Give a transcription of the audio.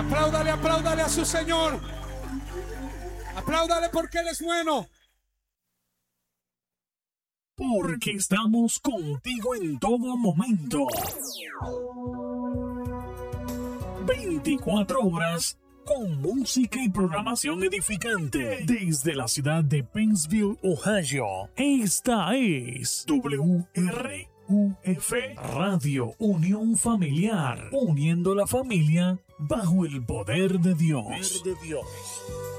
Apláudale, apláudale a su Señor. Apláudale porque Él es bueno. Porque estamos contigo en todo momento. 24 horas con música y programación edificante. Desde la ciudad de Pennsville, Ohio. Esta es WRUF Radio Unión Familiar. Uniendo la familia bajo el poder de Dios.